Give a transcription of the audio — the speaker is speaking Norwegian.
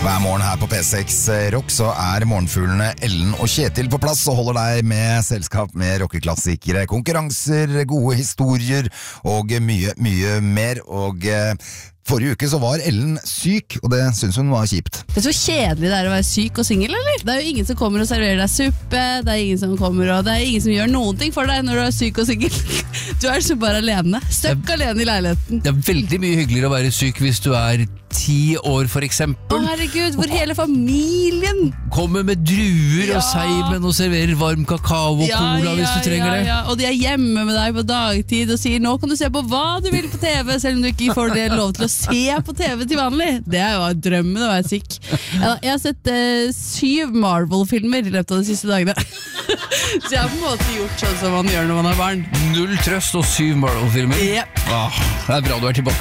Hver morgen her på P6 Rock så morgenfuglene Ellen og Kjetil på plass og holder deg med selskap med rockeklassikere, konkurranser, gode historier og mye, mye mer. Og forrige uke så var Ellen syk, og det synes hun var kjipt. Det så kjedelig det å være syk og singel, eller? Det jo ingen som kommer og serverer deg suppe, det ingen som kommer, og det ingen som gjør noen ting for deg når du syk og singel. Du så bare alene, støkk alene i leiligheten. Det veldig mye hyggeligere å være syk hvis du 10 år for eksempel. Å herregud, hvor hele familien kommer med druer og seimen og serverer varm kakao og cola hvis du trenger det. Og de hjemme med deg på dagtid og sier nå kan du se på hva du vil på TV, selv om du ikke får det lov til å se på TV til vanlig. Det jo drømmen å være syk. Jeg har sett 7 Marvel-filmer i løpet av de siste dagene. Så jeg har på en måte gjort sånn som man gjør når man har barn. 0 trøst og 7 Marvel-filmer. Yep. Det bra du tilbake.